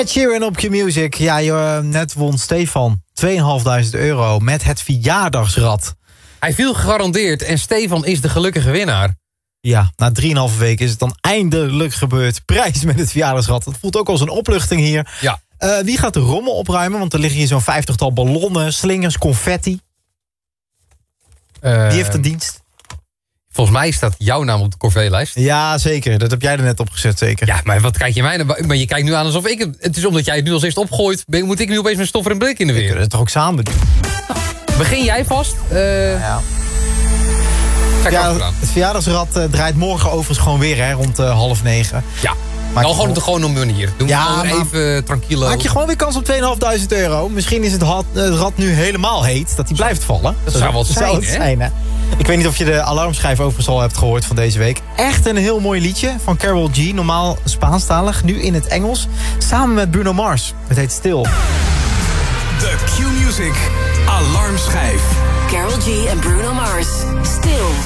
Ed Sheeran op Q-Music. Ja, net won Stefan €2.500 met het verjaardagsrad. Hij viel gegarandeerd en Stefan is de gelukkige winnaar. Ja, na 3,5 weken is het dan eindelijk gebeurd. Prijs met het verjaardagsrad. Het voelt ook als een opluchting hier. Ja. Wie gaat de rommel opruimen? Want er liggen hier zo'n 50-tal ballonnen, slingers, confetti. Wie heeft de dienst? Volgens mij staat jouw naam op de corvée-lijst. Ja, zeker. Dat heb jij er net opgezet, zeker. Ja, maar wat kijk je mij naar? Maar je kijkt nu aan alsof ik het is omdat jij het nu als eerst opgooit. Moet ik nu opeens met stoffer en blik in de We weer? kunnen het toch ook samen doen? Begin jij vast? Ja. Ga ik Ja, achteraan. het verjaardagsrad draait morgen overigens gewoon weer, hè, rond 8:30. Ja. Maak Nou, je gewoon op de gewone manier. Doe Ja, gewoon maar- even tranquilo. Maak je gewoon weer kans op €2.500. Misschien is het rad nu helemaal heet, dat hij blijft vallen. Dat zou wel zijn, hè? hè? Ik weet niet of je de alarmschijf overigens al hebt gehoord van deze week. Echt een heel mooi liedje van Karol G. Normaal Spaanstalig, nu in het Engels. Samen met Bruno Mars. Het heet Stil. De Q-Music Alarmschijf. Karol G en Bruno Mars. Stil.